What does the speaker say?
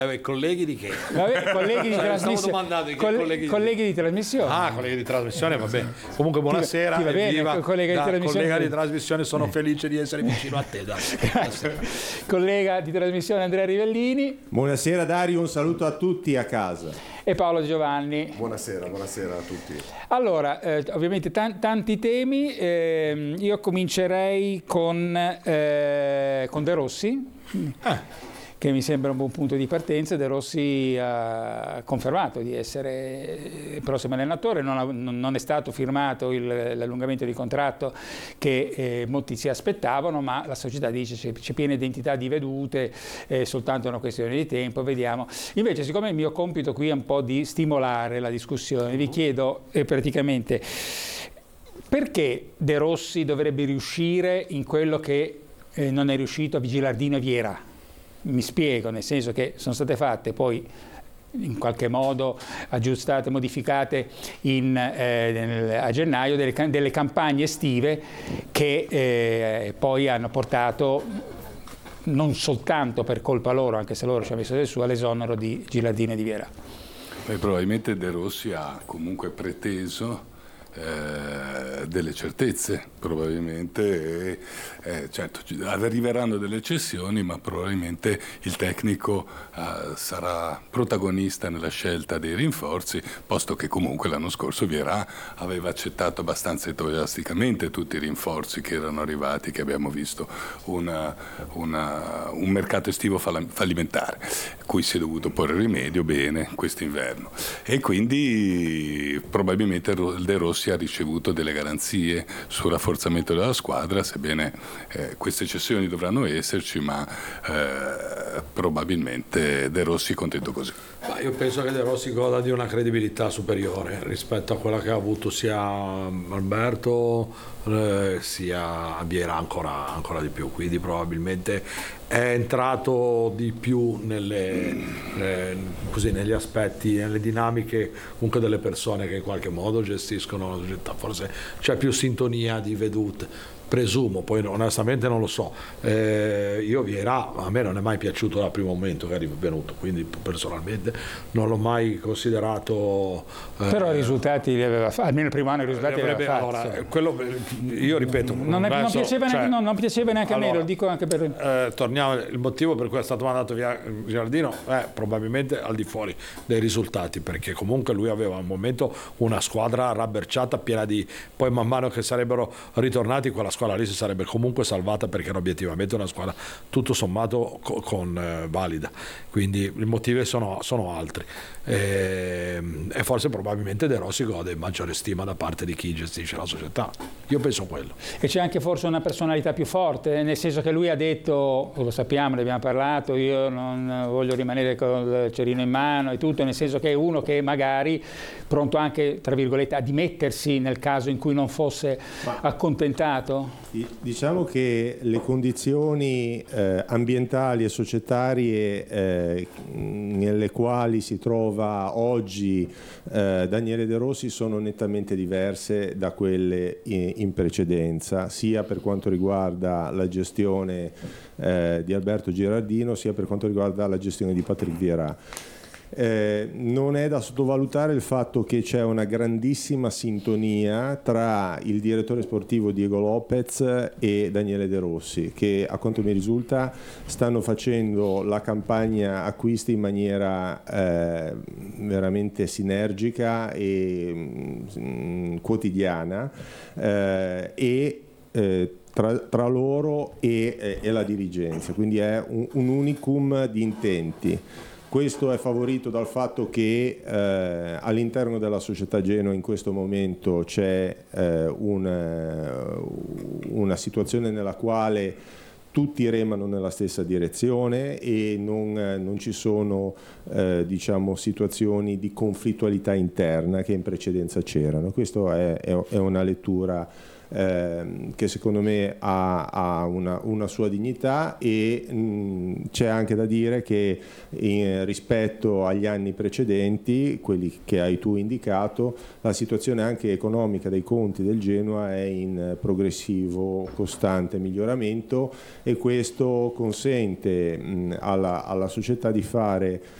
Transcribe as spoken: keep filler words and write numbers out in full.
Eh, colleghi di che? Vabbè, colleghi di Cioè, trasmissione. Di Coll- colleghi, colleghi di trasmissione. Ah, colleghi di trasmissione, va bene. Comunque buonasera. Ti va bene, evviva. collega di Da trasmissione. collega di trasmissione, sono felice di essere vicino a te. Dai. Collega di trasmissione Andrea Rivellini. Buonasera Dario, un saluto a tutti a casa. E Paolo Giovanni. Buonasera, buonasera a tutti. Allora, eh, ovviamente tan- tanti temi, eh, io comincerei con, eh, con De Rossi, ah. che mi sembra un buon punto di partenza. De Rossi ha confermato di essere il prossimo allenatore, non, ha, non è stato firmato il, l'allungamento di contratto che eh, molti si aspettavano, ma la società dice c'è, c'è piena identità di vedute, è soltanto una questione di tempo, vediamo. Invece, siccome il mio compito qui è un po' di stimolare la discussione, vi chiedo eh, praticamente perché De Rossi dovrebbe riuscire in quello che eh, non è riuscito a Gilardino e Viera. Mi spiego, nel senso che sono state fatte poi in qualche modo aggiustate, modificate in, eh, a gennaio delle, delle campagne estive che eh, poi hanno portato, non soltanto per colpa loro, anche se loro ci hanno messo del suo, all'esonero di Gilardino e di Viera. Beh, probabilmente De Rossi ha comunque preteso Eh, delle certezze, probabilmente, e, eh, certo arriveranno delle eccezioni, ma probabilmente il tecnico eh, sarà protagonista nella scelta dei rinforzi, posto che comunque l'anno scorso Vierà aveva accettato abbastanza entusiasticamente tutti i rinforzi che erano arrivati, che abbiamo visto una, una, un mercato estivo fallimentare, cui si è dovuto porre rimedio bene quest'inverno, e quindi probabilmente De Rossi ha ricevuto delle garanzie sul rafforzamento della squadra, sebbene eh, queste cessioni dovranno esserci, ma eh, probabilmente De Rossi è contento così. Ma io penso che De Rossi goda di una credibilità superiore rispetto a quella che ha avuto sia Alberto eh, sia Viera, ancora, ancora di più, quindi probabilmente è entrato di più nelle, eh, così, negli aspetti, nelle dinamiche comunque delle persone che in qualche modo gestiscono la società, forse c'è più sintonia di vedute. Presumo, poi onestamente non lo so. Eh, io Vieira, a me non è mai piaciuto dal primo momento che è venuto, quindi personalmente non l'ho mai considerato. Eh, Però i risultati li aveva fatti, almeno il primo anno i risultati li aveva fatti. Allora, quello, io ripeto, non, è, non, penso, piaceva cioè, neanche, no, non piaceva neanche allora, a me, lo dico anche per. Eh, torniamo, il motivo per cui è stato mandato via Giardino è probabilmente al di fuori dei risultati, perché comunque lui aveva al momento una squadra rabberciata, piena di. Poi man mano che sarebbero ritornati, quella squadra lì si sarebbe comunque salvata, perché era obiettivamente una squadra tutto sommato co- con eh, valida, quindi i motivi sono, sono altri, e, e forse probabilmente De Rossi gode maggiore stima da parte di chi gestisce la società, io penso quello. E c'è anche forse una personalità più forte, nel senso che lui ha detto, lo sappiamo, ne abbiamo parlato, io non voglio rimanere con il cerino in mano e tutto, nel senso che è uno che magari pronto anche, tra virgolette, a dimettersi nel caso in cui non fosse Ma... accontentato. Diciamo che le condizioni eh, ambientali e societarie eh, nelle quali si trova oggi eh, Daniele De Rossi sono nettamente diverse da quelle in, in precedenza, sia per quanto riguarda la gestione eh, di Alberto Girardino, sia per quanto riguarda la gestione di Patrick Vieira. Eh, non è da sottovalutare il fatto che c'è una grandissima sintonia tra il direttore sportivo Diego Lopez e Daniele De Rossi, che a quanto mi risulta stanno facendo la campagna acquisti in maniera eh, veramente sinergica e mh, quotidiana eh, e eh, Tra, tra loro e, e, e la dirigenza, quindi è un, un unicum di intenti. Questo è favorito dal fatto che eh, all'interno della società Genoa in questo momento c'è eh, una, una situazione nella quale tutti remano nella stessa direzione e non, non ci sono eh, diciamo, situazioni di conflittualità interna che in precedenza c'erano. Questa è, è, è una lettura ehm, che secondo me ha, ha una, una sua dignità, e mh, c'è anche da dire che in, rispetto agli anni precedenti, quelli che hai tu indicato, la situazione anche economica dei conti del Genoa è in progressivo costante miglioramento, e questo consente mh, alla, alla società di fare